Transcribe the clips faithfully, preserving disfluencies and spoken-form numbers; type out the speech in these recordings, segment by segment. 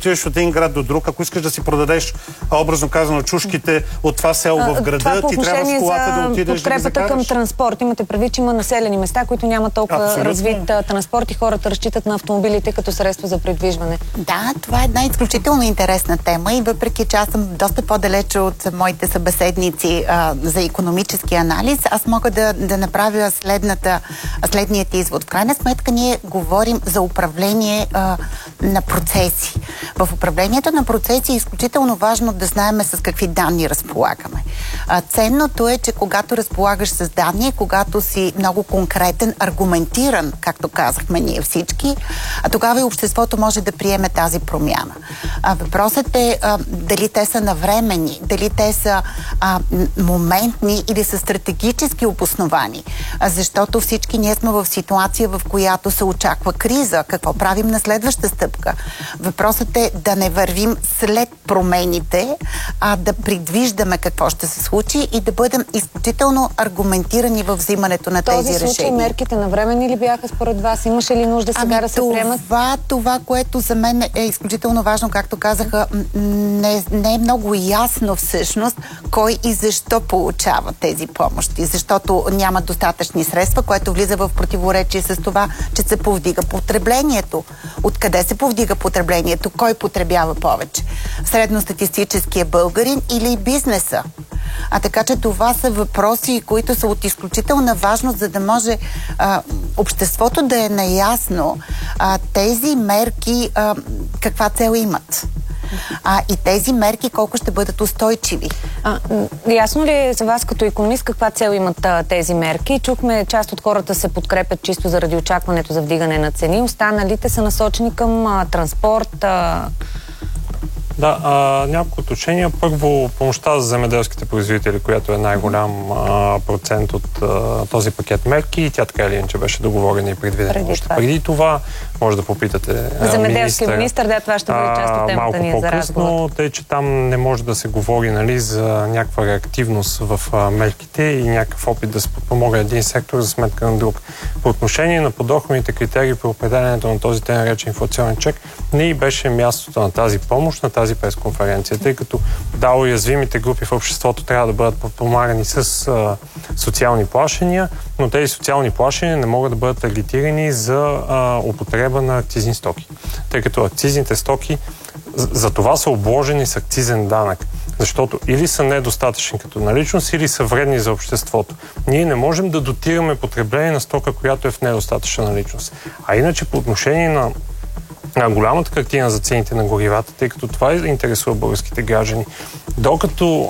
отидеш от един град до друг, ако искаш да си продадеш, образно казано, чушките от това село в града, ти трябва с колата да отидеш да ги закараш. Подкрепата към транспорт. Имате предвид, че има населени места, които няма толкова Абсолютно. развит транспорт и хората разчитат на автомобилите като средство за придвижване. Да, това е една изключително интересна тема и въпреки че аз съм доста по-далече от моите събеседници а, за икономически анализ, аз мога да, да направя следната, следният извод. В крайна сметка ние говорим за управление а, на процеси. В управлението на процеси е изключително важно да знаем с какви данни разполагаме. А, ценното е, че когато разполагаш с данни, когато си много конкретен, аргументиран, както казахме ние всички, а тогава и обществото може да приеме тази промяна. А, въпросът е а, дали те са навременни, дали те са а, моментни или са стратегически обосновани. А, защото всички ние сме в ситуация, в която се очаква криза. Какво правим на следваща стъпка? Въпросът е да не вървим след промените, а да предвиждаме какво ще се случи и да бъдем изключително аргументирани в взимането на тези решения. В този случай мерките навременни ли бяха според вас? Имаше ли нужда сега ами да се това, приемат? Това, което за мен е изключително важно, както казаха, не, не е много ясно всъщност кой и защо получава тези помощи. Защото няма достатъчни средства, което влиза в противоречие с това, че се повдига потреблението. Откъде се повдига потреблението? Кой потребява повече? Средностатистическия българин или бизнеса? А така че това са въпроси, които са от изключителна важност, за да може а, обществото да е наясно а, тези мерки а, каква цел имат. А, и тези мерки колко ще бъдат устойчиви. А, ясно ли е за вас като икономист каква цел имат а, тези мерки? Чухме, част от хората се подкрепят чисто заради очакването за вдигане на цени. Останалите са насочени към а, транспорт. А... Да, а, няколко уточнения. Първо, помощта за земеделските производители, която е най-голям а, процент от а, този пакет мерки, и тя така или иначе беше договорена и предвидена. Преди още това. преди това може да попитате земеделски министър, да, това ще бъде част от темата ни за разговор. Тъй, че там не може да се говори, нали, за някаква реактивност в а, мерките и някакъв опит да се подпомогне един сектор за сметка на друг. По отношение на подоходните критерии при определенето на този тъй наречен инфлационен чек, не и беше мястото на тази помощ, на тази пресконференция, тъй като да, уязвимите групи в обществото трябва да бъдат подпомагани с а, социални плащания, но тези социални плащания не могат да бъдат таргетирани за а, употреба на акцизни стоки. Тъй като акцизните стоки за, за това са обложени с акцизен данък, защото или са недостатъчни като наличност, или са вредни за обществото. Ние не можем да дотираме потребление на стока, която е в недостатъчна наличност. А иначе по отношение на на голямата картина за цените на горивата, тъй като това интересува българските граждани. Докато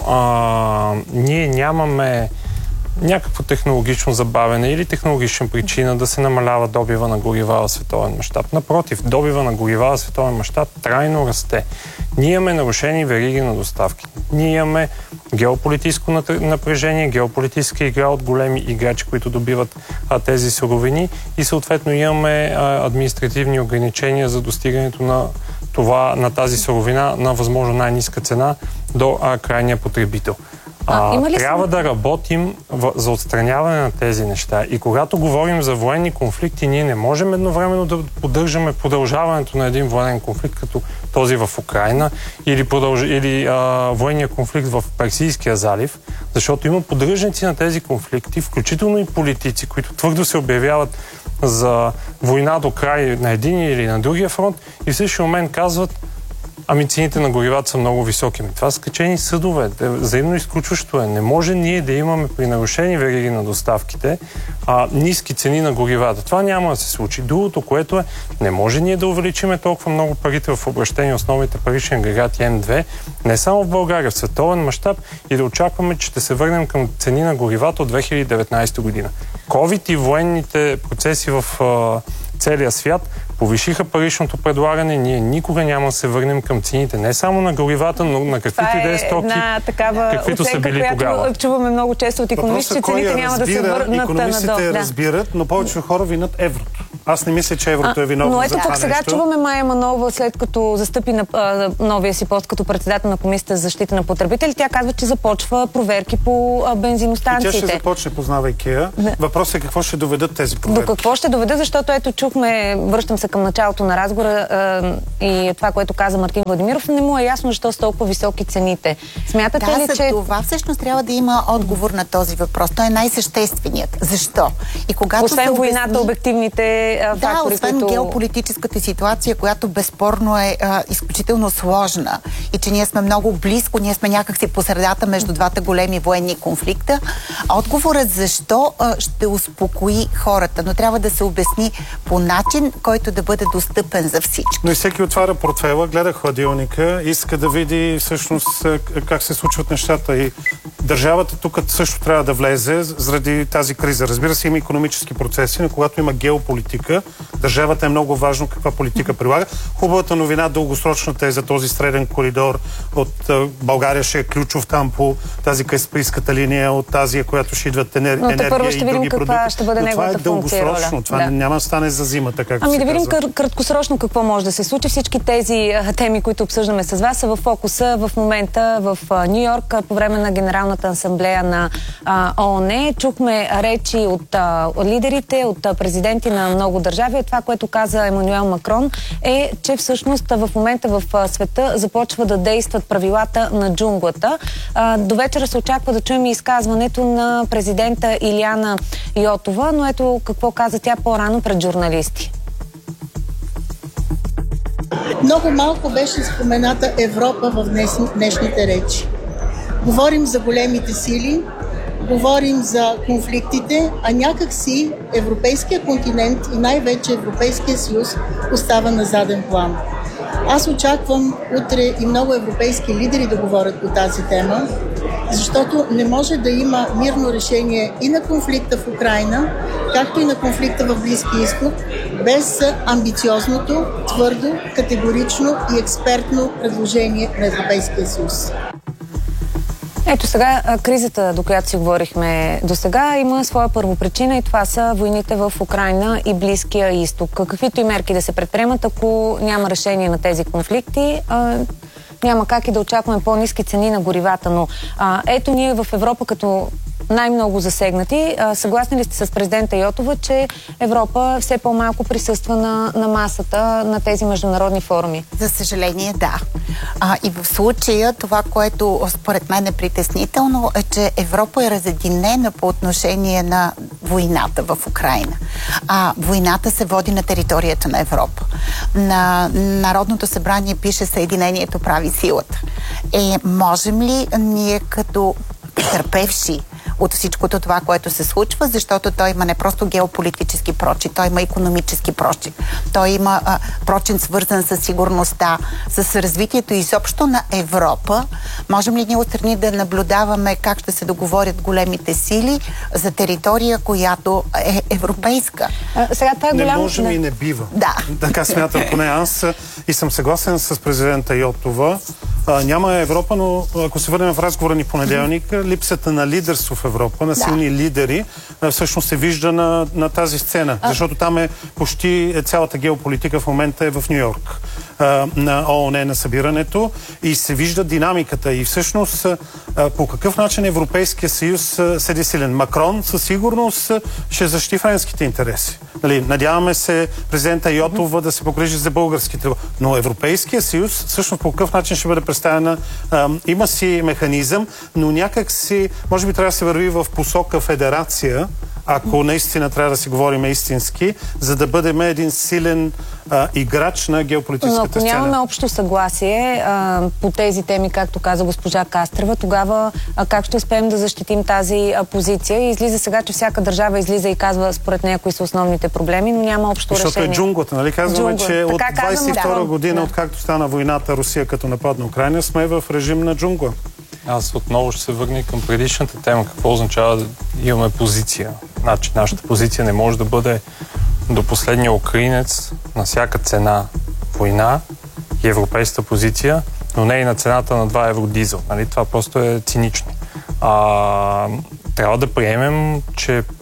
а, ние нямаме някакво технологично забавяне или технологична причина да се намалява добива на горива в световен мащаб. Напротив, добива на горива в световен мащаб трайно расте. Ние имаме нарушени вериги на доставки. Ние имаме геополитическо напрежение, геополитическа игра от големи играчи, които добиват а, тези суровини и съответно имаме а, административни ограничения за достигането на това, на тази суровина на възможно най-ниска цена до а, крайния потребител. А, а, трябва да работим в, за отстраняване на тези неща. И когато говорим за военни конфликти, ние не можем едновременно да поддържаме продължаването на един военен конфликт, като този в Украйна, или, продълж... или а, военния конфликт в Персийския залив, защото има поддръжници на тези конфликти, включително и политици, които твърдо се обявяват за война до край на един или на другия фронт и в същия момент казват: ами цените на горивата са много високи. Това са скачени съдове. Взаимно изключващо е. Не може ние да имаме при нарушени вериги на доставките а, ниски цени на горивата. Това няма да се случи. Другото, което е, не може ние да увеличиме толкова много парите в обращение основните парични агрегати М две, не само в България, в световен мащаб, и да очакваме, че ще се върнем към цени на горивата от две хиляди и деветнадесета година. ковид и военните процеси в а, целия свят повишиха паричното предлагане. Ние никога няма да се върнем към цените не само на горивата, но на каквито и да е стоки, каквито са били тогава. Чуваме много често от икономисти, че цените няма да се върнат надолу. Икономистите разбират, но повече хора винат еврото. Аз не мисля, че еврото е виновно но за ето това пък сега нещо. чуваме Майя Манолова, след като застъпи на а, новия си пост като председател на Комисията за защита на потребители. Тя казва, че започва проверки по а, бензиностанциите. И тя ще започне, познавайки я. Въпросът е какво ще доведат тези проверки. До какво ще доведат, защото ето чухме, връщам се към началото на разговора а, и това, което каза Мартин Владимиров, не му е ясно, защо са толкова високи цените. Смятате да, ли, за че... това всъщност трябва да има отговор на този въпрос. Той е най-същественият. Защо? И когато освен се обясни... войната, обективните а, да, фактори, освен които... геополитическата ситуация, която безспорно е а, изключително сложна и че ние сме много близко, ние сме някакси по средата между двата големи военни конфликта. Отговорът защо а, ще успокои хората, но трябва да се обясни по начин, който да бъде достъпен за всички. Но и всеки отваря портфела, гледа хладилника, иска да види всъщност как се случват нещата и държавата тук също трябва да влезе заради тази криза. Разбира се, има икономически процеси, но когато има геополитика, държавата е много важно каква политика прилага. Хубавата новина, дългосрочната е за този среден коридор от България ще е ключов там по тази каспийската линия, от Азия, която ще идват енер... но енергия първо ще и видим други каква продукти. ще бъде но неговата това е функция дългосрочно, роля. това да. няма да стане за зимата, както Ами се да видим казва. кър- краткосрочно какво може да се случи. Всички тези а, теми, които обсъждаме с вас, са в фокуса в момента в Ню Йорк по време на Генералната асамблея на а, ООН. Чухме речи от а, лидерите, от а, президенти на много държави. Това, което каза Емануел Макрон, е, че всъщност в момента в а, света започва да действат правилата на джунглата. А, до вечера се очаква да чуем и изказването на президента Илияна Йотова, но ето какво каза тя по-рано пред журналисти. Много малко беше спомената Европа в днес, днешните речи. Говорим за големите сили, говорим за конфликтите, а някак си Европейския континент и най-вече Европейския съюз остава на заден план. Аз очаквам утре и много европейски лидери да говорят по тази тема, защото не може да има мирно решение и на конфликта в Украйна, както и на конфликта в Близкия изток, без амбициозното, твърдо, категорично и експертно предложение на Европейския съюз. Ето сега, кризата, до която си говорихме до сега, има своя първопричина и това са войните в Украйна и Близкия изток. Каквито и мерки да се предприемат, ако няма решение на тези конфликти, а, няма как и да очакваме по-ниски цени на горивата. Но а, ето ние в Европа като най-много засегнати. А, съгласни ли сте с президента Йотова, че Европа все по-малко присъства на, на масата на тези международни форуми? За съжаление, да. А, и в случая това, което според мен е притеснително, е, че Европа е разединена по отношение на войната в Украйна. А войната се води на територията на Европа. На Народното събрание пише Съединението прави силата. Е, можем ли ние като търпевши от всичкото това, което се случва, защото той има не просто геополитически прочит, той има икономически прочит. Той има а, прочит свързан с сигурността, с развитието изобщо на Европа. Можем ли ние отстрани да наблюдаваме как ще се договорят големите сили за територия, която е европейска? А, сега това е не голям... можем и не бива. Да. Така смятам поне аз и съм съгласен с президента Йотова. А, няма Европа, но ако се върнем в разговора ни понеделник, липсата на лидерство в Европа, на силни да. лидери, всъщност се вижда на, на тази сцена. А... Защото там е почти цялата геополитика в момента е в Ню Йорк а, на ООН на събирането и се вижда динамиката. И всъщност а, по какъв начин Европейския съюз а, седи силен. Макрон със сигурност а, ще защити френските интереси. Нали, надяваме се президента Йотова да се погрижи за българските. Но Европейския съюз всъщност по какъв начин ще бъде представена. А, има си механизъм, но някак си, може би трябва да се върви в посока федерация, ако наистина трябва да си говорим истински, за да бъдем един силен а, играч на геополитическата сцена. Но ако нямаме общо съгласие а, по тези теми, както каза госпожа Кастрева, тогава а, как ще успеем да защитим тази а, позиция? И излиза сега, че всяка държава излиза и казва според нея кои са основните проблеми, но няма общо Защото решение. Защото е джунглата, нали? Казваме, Джунгла. че така от двайсет и втора да. година, да. откакто стана войната Русия като нападна Украйна, сме в режим на джунгла. Аз отново ще се върна към предишната тема. Какво означава да имаме позиция? Значи, нашата позиция не може да бъде до последния украинец на всяка цена война и европейската позиция, но не и на цената на два евро дизел. Нали? Това просто е цинично. А, трябва да приемем, че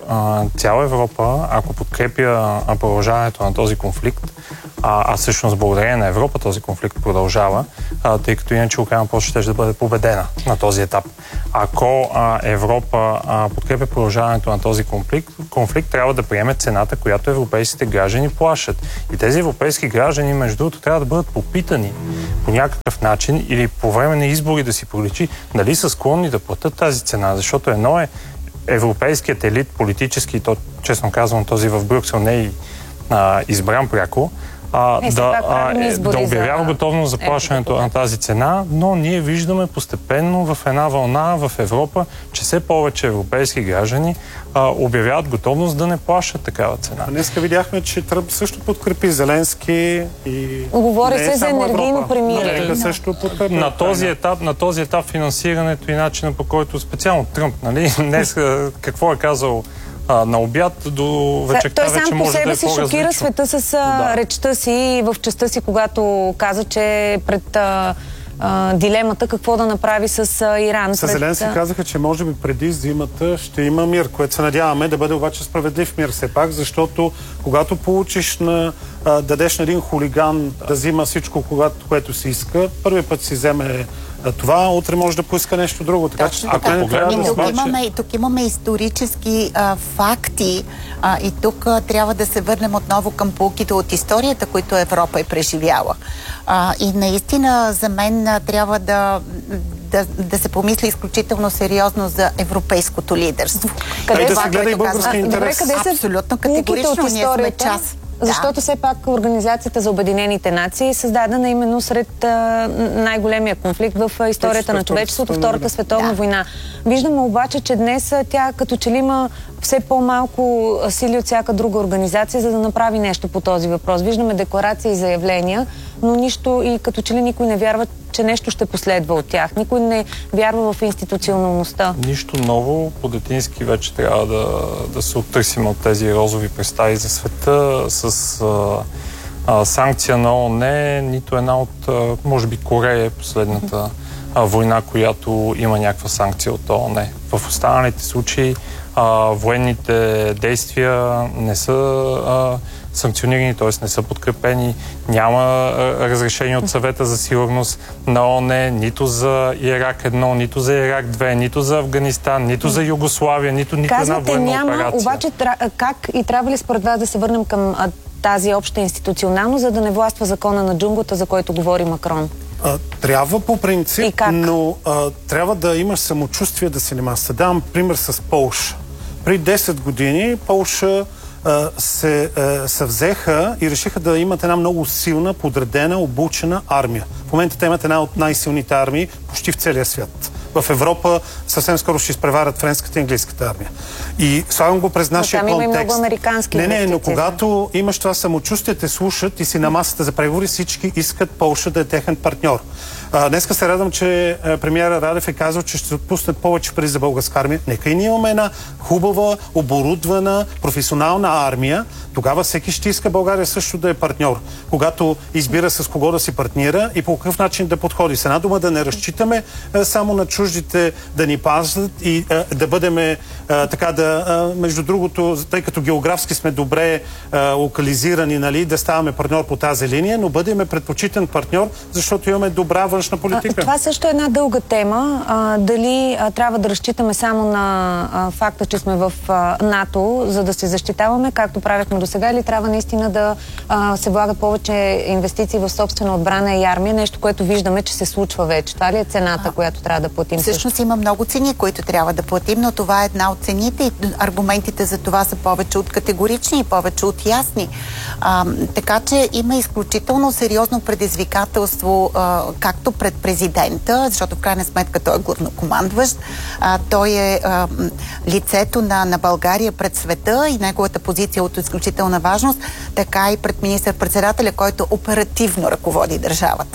а, цяла Европа, ако подкрепя а, продължаването на този конфликт, а, а всъщност благодарение на Европа този конфликт продължава, а, тъй като иначе Украйна просто ще да бъде победена на този етап. Ако а, Европа а, подкрепя продължаването на този конфликт, конфликт трябва да приеме цената, която европейските граждани плащат. И тези европейски граждани, между другото, трябва да бъдат попитани по някакъв начин или по време на избори да си проличи дали са склонни да платят тази цена, защото едно е европейският елит, политически, то, честно казвам, този в Брюксел не е а, избран пряко, а, е, да, а, е, да обявява за... готовност за плащането на тази цена, но ние виждаме постепенно в една вълна в Европа, че все повече европейски граждани а, обявяват готовност да не плащат такава цена. Днеска видяхме, че Тръмп също подкрепи Зеленски и... Говори се за енергийно премирие. също подкрепи. На този етап, на този етап финансирането и начина, по който специално Тръмп, нали, днес какво е казал А, на обяд до вечерта вече може да е по-различно. Той сам по себе си шокира света с да. речта си и в частта си, когато каза, че пред а, а, дилемата какво да направи с а, Иран. С пред... Зеленски казаха, че може би преди зимата ще има мир, което се надяваме да бъде обаче справедлив мир все пак, защото когато получиш на а, дадеш на един хулиган да взима всичко, когато, което си иска, първият път си вземе това, утре може да поиска нещо друго. Така, че, ако така. погледнем, тук, имаме, тук имаме исторически а, факти а, и тук а, трябва да се върнем отново към поуките от историята, които Европа е преживяла. А, и наистина за мен а, трябва да, да, да се помисли изключително сериозно за европейското лидерство. Къде да се гледа и български интерес? Къде са абсолютно категорично, ние сме част. Защото да. все пак Организацията за Обединените нации е създадена именно сред а, най-големия конфликт в а, историята Точно, на човечеството, Втората световна да. война. Виждаме обаче, че днес а, тя като че ли има все по-малко сили от всяка друга организация, за да направи нещо по този въпрос. Виждаме декларации и заявления, но нищо и като че ли никой не вярва, че нещо ще последва от тях. Никой не вярва в институционалността. Нищо ново. По-детински вече трябва да, да се оттърсим от тези розови представи за света. С а, а, санкция на ООН, нито една от, а, може би, Корея е последната а, война, която има някаква санкция от ООН. В останалите случаи а, военните действия не са а, санкционирани, т.е. не са подкрепени. Няма а, разрешение от Съвета за сигурност на ООН, нито за Ирак едно, нито за Ирак две, нито за Афганистан, нито за Югославия, нито нито една военна няма, операция. Обаче как и трябва ли според вас да се върнем към а, тази обща институционално, за да не властва закона на джунглата, за който говори Макрон? А, трябва по принцип, но а, трябва да имаш самочувствие да се нема. Ще дам пример с Полша. При десет години Полша а, се, а, се взеха и решиха да имат една много силна, подредена, обучена армия. В момента те имат една от най-силните армии почти в целия свят. В Европа съвсем скоро ще изпреварят френската и английската армия. И слагам го през нашия контекст. Там има и много американски Не, не, но когато имаш това самочувствие, те слушат и си на масата за преговори, всички искат Полша да е техен партньор. А, днеска се радвам, че премиера Радев е казал, че ще отпуснат повече пари за българска армия. Нека и ние имаме една хубава, оборудвана, професионална армия. Тогава всеки ще иска България също да е партньор. Когато избира с кого да си партнира и по какъв начин да подходи. С една дума да не разчитаме а, само на чуждите да ни пазят и а, да бъдем така да, а, между другото, тъй като географски сме добре а, локализирани, нали, да ставаме партньор по тази линия, но бъдем предпочитан партньор, защото имаме добра външна политика. А, това също е една дълга тема. А, дали а, трябва да разчитаме само на а, факта, че сме в а, НАТО, за да се защитаваме, както правихме до сега, или трябва наистина да а, се влагат повече инвестиции в собствена отбрана и армия, нещо, което виждаме, че се случва вече. Това ли е цената, а, която трябва да платим? Всъщност има много цени, които трябва да платим, но това е една от цените и аргументите за това са повече от категорични и повече от ясни. А, така че има изключително сериозно предизвикателство а, както пред президента, защото в крайна сметка той е главнокомандващ, а, той е а, лицето на, на България пред света и неговата позиция е от изключителна важност, така и пред министър-председателя, който оперативно ръководи държавата.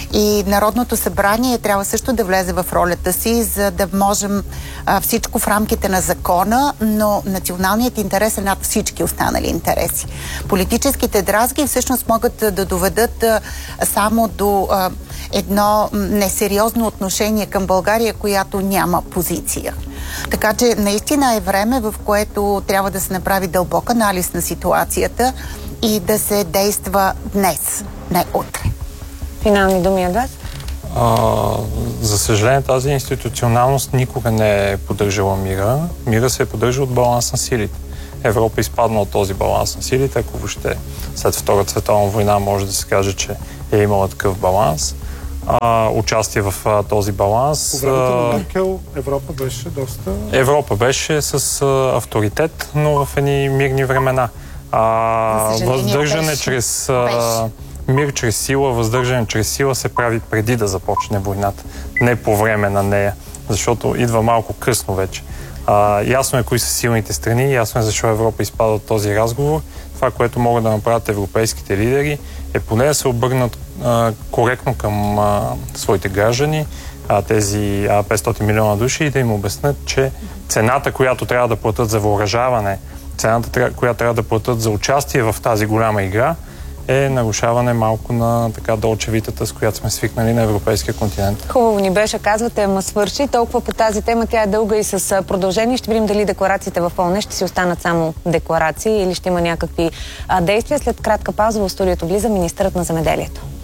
И Народното събрание трябва също да влезе в ролята си, за да можем а, всичко в рамките на закона, но националният интерес е над всички останали интереси. Политическите дразги всъщност могат да доведат а, само до а, едно несериозно отношение към България, която няма позиция. Така че наистина е време, в което трябва да се направи дълбок анализ на ситуацията и да се действа днес, не утре. Финални думи от вас? А, за съжаление, тази институционалност никога не е поддържала мира. Мира се е поддържал от баланс на силите. Европа изпадна от този баланс на силите, ако въобще след Втората световна война може да се каже, че е имала такъв баланс. А, участие в а, този баланс. По времето на Меркел Европа беше доста... Европа беше с а, авторитет, но в едни мирни времена. А, въздържане беше. чрез... А, мир чрез сила, въздържане чрез сила се прави преди да започне войната, не по време на нея, защото идва малко късно вече. А, ясно е кои са силните страни, ясно е защо Европа изпада от този разговор. Това, което могат да направят европейските лидери, е поне да се обърнат а, коректно към а, своите граждани, а, тези а, петстотин милиона души, и да им обяснят, че цената, която трябва да платят за въоръжаване, цената, която трябва да платят за участие в тази голяма игра, е нарушаване малко на така долчевитата, с която сме свикнали на европейския континент. Хубаво ни беше, казвате, ама свърши. Толкова по тази тема, тя е дълга и с продължение. Ще видим дали декларациите в ООН ще си останат само декларации или ще има някакви а, действия. След кратка пауза в студиото влиза министърът на земеделието.